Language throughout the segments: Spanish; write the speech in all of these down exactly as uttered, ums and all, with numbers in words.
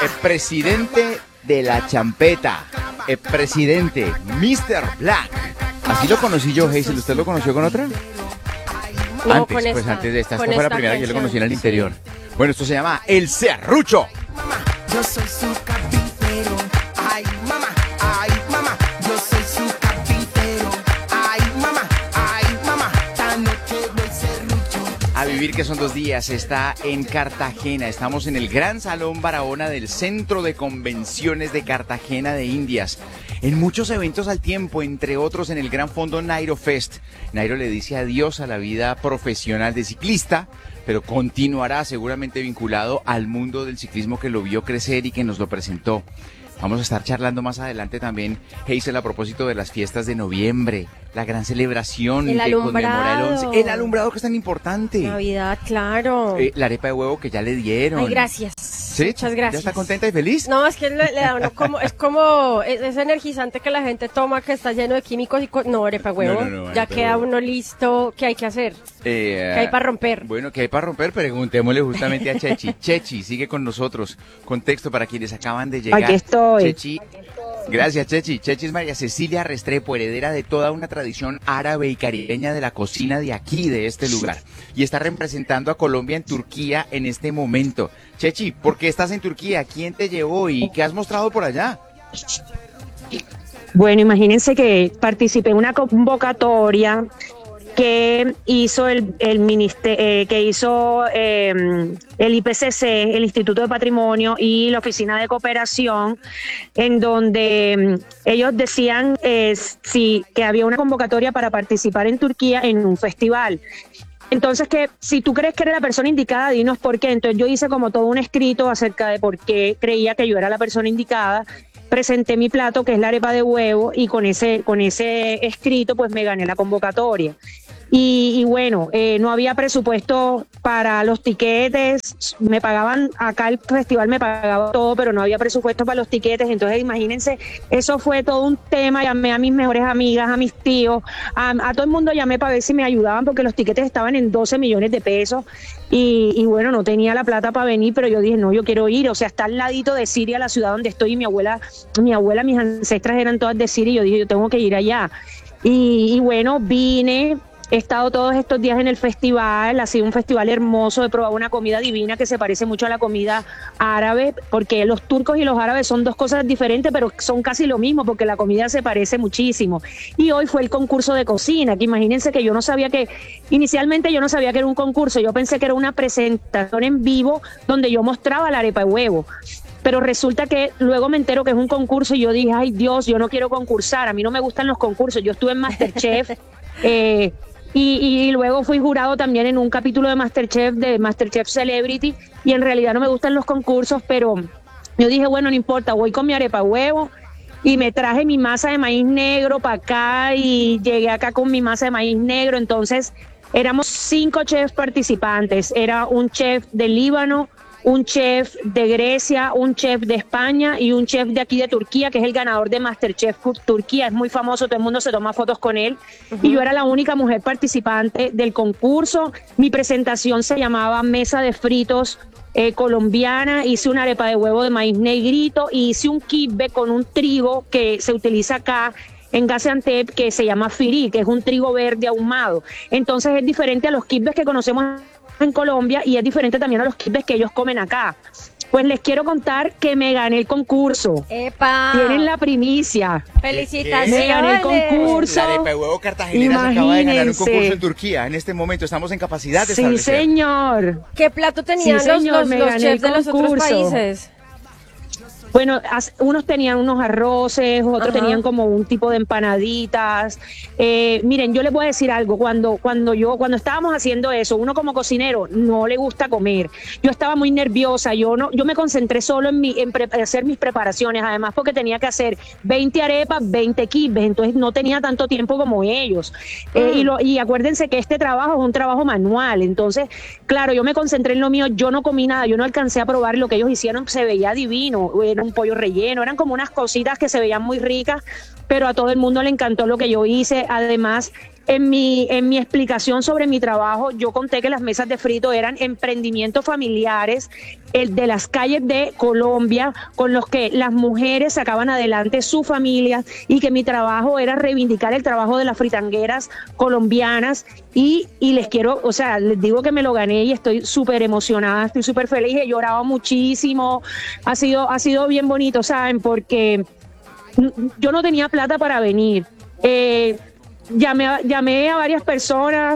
el presidente de la champeta, el presidente, mister Black. Así lo conocí yo, Hazel. ¿Usted lo conoció con otra? No, antes, con pues esta, antes de esta. con Esta fue la esta primera que yo lo canción, conocí en el sí. interior. Bueno, esto se llama El Serrucho. Yo soy su carpintero. Ay, mamá, ay, mamá. Yo soy su carpintero. Ay, mamá, ay, mamá. Esta noche voy serrucho. A vivir, que son dos días, está en Cartagena. Estamos en el Gran Salón Barahona del Centro de Convenciones de Cartagena de Indias. En muchos eventos al tiempo, entre otros en el Gran Fondo Nairo Fest. Nairo le dice adiós a la vida profesional de ciclista, pero continuará seguramente vinculado al mundo del ciclismo que lo vio crecer y que nos lo presentó. Vamos a estar charlando más adelante también, Hazel, a propósito de las fiestas de noviembre, la gran celebración El que conmemora el alumbrado. once. El alumbrado, que es tan importante. Navidad, claro. Eh, la arepa de huevo que ya le dieron. Ay, gracias. ¿Sí? Muchas gracias. ¿Ya está contenta y feliz? No, es que le, le da uno como, es como, es, es energizante que la gente toma, que está lleno de químicos y co- no, arepa huevo. No, no, no, ya arepa queda huevo. uno listo. ¿Qué hay que hacer? Eh, ¿Qué hay para romper? Bueno, ¿qué hay para romper? Preguntémosle justamente a Chechi. Chechi, sigue con nosotros. Contexto para quienes acaban de llegar. Aquí estoy. Chechi. Gracias, Chechi. Chechi es María Cecilia Restrepo, heredera de toda una tradición árabe y caribeña de la cocina de aquí, de este lugar. Y está representando a Colombia en Turquía en este momento. Chechi, ¿por qué estás en Turquía? ¿Quién te llevó y qué has mostrado por allá? Bueno, imagínense que participé en una convocatoria que hizo el, el minister- eh, que hizo eh, el I P C C, el Instituto de Patrimonio y la Oficina de Cooperación, en donde mm, ellos decían eh, sí, que había una convocatoria para participar en Turquía en un festival. Entonces, que si tú crees que eres la persona indicada, dinos por qué. Entonces yo hice como todo un escrito acerca de por qué creía que yo era la persona indicada. Presenté mi plato, que es la arepa de huevo, y con ese, con ese escrito pues me gané la convocatoria. Y, y bueno, eh, no había presupuesto para los tiquetes, me pagaban, acá el festival me pagaba todo, pero no había presupuesto para los tiquetes. Entonces imagínense, eso fue todo un tema. Llamé a mis mejores amigas, a mis tíos, a, a todo el mundo llamé para ver si me ayudaban, porque los tiquetes estaban en doce millones de pesos. Y, y bueno, no tenía la plata para venir, pero yo dije, no, yo quiero ir. O sea, está al ladito de Siria, la ciudad donde estoy, y mi abuela, mi abuela, mis ancestras eran todas de Siria, y yo dije, yo tengo que ir allá. Y, y bueno, vine. He estado todos estos días en el festival, ha sido un festival hermoso, he probado una comida divina que se parece mucho a la comida árabe, porque los turcos y los árabes son dos cosas diferentes, pero son casi lo mismo, porque la comida se parece muchísimo. Y hoy fue el concurso de cocina, que imagínense que yo no sabía que, inicialmente yo no sabía que era un concurso, yo pensé que era una presentación en vivo donde yo mostraba la arepa de huevo. Pero resulta que luego me entero que es un concurso y yo dije, ay Dios, yo no quiero concursar, a mí no me gustan los concursos, yo estuve en MasterChef, eh, Y, y luego fui jurado también en un capítulo de MasterChef, de MasterChef Celebrity, y en realidad no me gustan los concursos, pero yo dije, bueno, no importa, voy con mi arepa huevo, y me traje mi masa de maíz negro para acá, y llegué acá con mi masa de maíz negro. Entonces éramos cinco chefs participantes, era un chef del Líbano, un chef de Grecia, un chef de España y un chef de aquí de Turquía, que es el ganador de MasterChef Turquía, es muy famoso, todo el mundo se toma fotos con él. Uh-huh. Y yo era la única mujer participante del concurso. Mi presentación se llamaba Mesa de Fritos eh, Colombiana, hice una arepa de huevo de maíz negrito y hice un kibbe con un trigo que se utiliza acá en Gaziantep, que se llama firi, que es un trigo verde ahumado. Entonces es diferente a los kibbes que conocemos en Colombia y es diferente también a los kibbes que ellos comen acá. Pues les quiero contar que me gané el concurso. ¡Epa! Tienen la primicia. ¡Felicitaciones! Me gané el concurso. La arepa de huevo cartagenera se acaba de ganar un concurso en Turquía. En este momento estamos en capacidad de Sí, establecer. señor. ¿Qué plato tenían Sí, los, señor, los, me los gané chefs el de los otros concurso. países? Bueno, as- unos tenían unos arroces, otros Ajá. tenían como un tipo de empanaditas. Eh, miren, yo les voy a decir algo. Cuando, cuando yo, cuando estábamos haciendo eso, uno como cocinero no le gusta comer. Yo estaba muy nerviosa. Yo no, yo me concentré solo en mi, en pre- hacer mis preparaciones. Además, porque tenía que hacer veinte arepas, veinte kibbes. Entonces no tenía tanto tiempo como ellos. Eh, Mm. y, lo, y acuérdense que este trabajo es un trabajo manual. Entonces, claro, yo me concentré en lo mío. Yo no comí nada. Yo no alcancé a probar lo que ellos hicieron. Se veía divino. Era un pollo relleno, eran como unas cositas que se veían muy ricas, pero a todo el mundo le encantó lo que yo hice. Además, En mi, en mi explicación sobre mi trabajo, yo conté que las mesas de frito eran emprendimientos familiares el de las calles de Colombia, con los que las mujeres sacaban adelante su familia, y que mi trabajo era reivindicar el trabajo de las fritangueras colombianas. Y, y les quiero, o sea, les digo que me lo gané y estoy súper emocionada, estoy súper feliz, he llorado muchísimo, ha sido, ha sido bien bonito, ¿saben? Porque yo no tenía plata para venir. Eh, Llamé, llamé a varias personas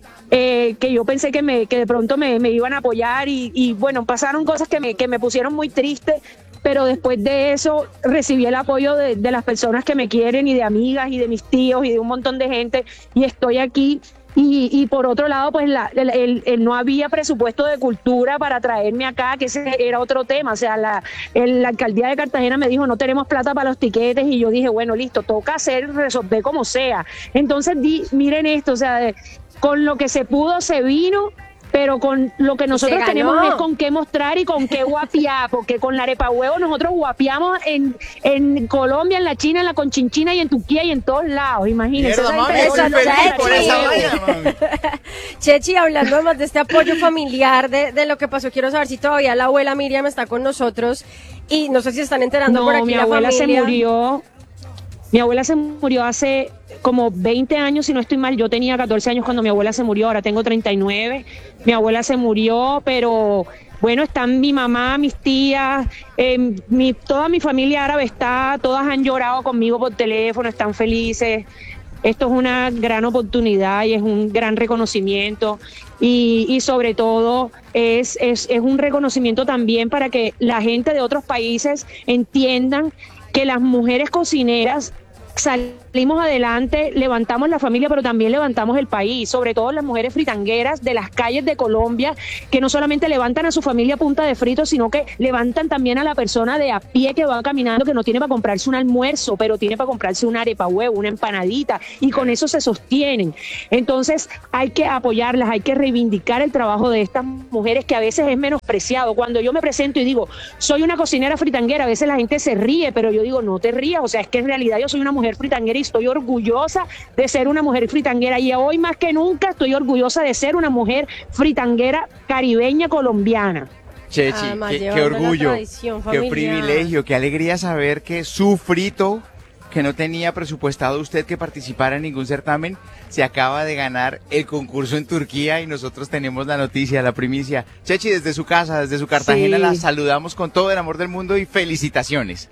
eh, que yo pensé que, me, que de pronto me, me iban a apoyar y, y bueno, pasaron cosas que me, que me pusieron muy triste, pero después de eso recibí el apoyo de, de las personas que me quieren y de amigas y de mis tíos y de un montón de gente, y estoy aquí. Y, y por otro lado, pues la, el, el, el no había presupuesto de cultura para traerme acá, que ese era otro tema. O sea, la, el, la alcaldía de Cartagena me dijo, no tenemos plata para los tiquetes, y yo dije, bueno, listo, toca hacer, resolver como sea. Entonces, di, miren esto, o sea, con lo que se pudo se vino, pero con lo que nosotros tenemos es con qué mostrar y con qué guapiar, porque con la arepa huevo nosotros guapiamos en, en Colombia, en la China, en la Conchinchina y en Turquía y en todos lados, imagínense. Mierda, mami, Eso, estoy feliz por esa vaina, mami. Chechi, hablando además de este apoyo familiar, de, de lo que pasó, quiero saber si todavía la abuela Miriam está con nosotros, y no sé si están enterando no, por aquí mi la abuela familia. se murió. Mi abuela se murió hace como veinte años, si no estoy mal. Yo tenía catorce años cuando mi abuela se murió, ahora tengo treinta y nueve. Mi abuela se murió, pero bueno, están mi mamá, mis tías, eh, mi, toda mi familia árabe está, todas han llorado conmigo por teléfono, están felices. Esto es una gran oportunidad y es un gran reconocimiento, y, y sobre todo es, es, es un reconocimiento también para que la gente de otros países entiendan que las mujeres cocineras salimos adelante, levantamos la familia, pero también levantamos el país, sobre todo las mujeres fritangueras de las calles de Colombia, que no solamente levantan a su familia a punta de fritos, sino que levantan también a la persona de a pie que va caminando, que no tiene para comprarse un almuerzo, pero tiene para comprarse una arepa huevo, una empanadita, y con eso se sostienen. Entonces hay que apoyarlas, hay que reivindicar el trabajo de estas mujeres, que a veces es menospreciado. Cuando yo me presento y digo, soy una cocinera fritanguera, a veces la gente se ríe, pero yo digo, no te rías, o sea, es que en realidad yo soy una mujer fritanguera y estoy orgullosa de ser una mujer fritanguera, y hoy más que nunca estoy orgullosa de ser una mujer fritanguera caribeña colombiana. Chechi, Además, qué, qué llevando la orgullo, tradición qué familiar. privilegio, qué alegría saber que su frito, que no tenía presupuestado usted que participara en ningún certamen, se acaba de ganar el concurso en Turquía, y nosotros tenemos la noticia, la primicia. Chechi, desde su casa, desde su Cartagena, Sí. la saludamos con todo el amor del mundo y felicitaciones.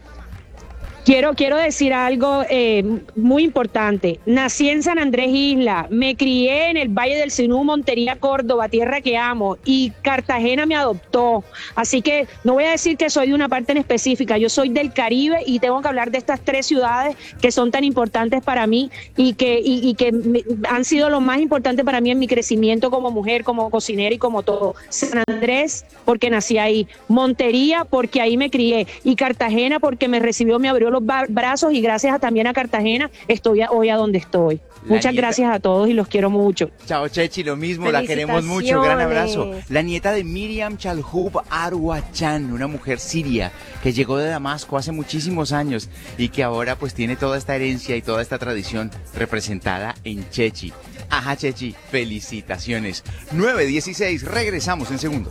Quiero, quiero decir algo eh, muy importante. Nací en San Andrés Isla, me crié en el Valle del Sinú, Montería, Córdoba, tierra que amo, y Cartagena me adoptó. Así que no voy a decir que soy de una parte en específica, yo soy del Caribe y tengo que hablar de estas tres ciudades que son tan importantes para mí y que, y, y que me, han sido lo más importante para mí en mi crecimiento como mujer, como cocinera y como todo. San Andrés, porque nací ahí, Montería, porque ahí me crié, y Cartagena, porque me recibió, me abrió los brazos, y gracias a, también a Cartagena estoy a, hoy a donde estoy. La Muchas nieta. gracias a todos y los quiero mucho. Chao, Chechi, lo mismo, la queremos mucho, gran abrazo. Felicitaciones. La nieta de Miriam Chalhub Arwachan, una mujer siria que llegó de Damasco hace muchísimos años y que ahora pues tiene toda esta herencia y toda esta tradición representada en Chechi. Ajá, Chechi, felicitaciones. nueve dieciséis, regresamos en segundos.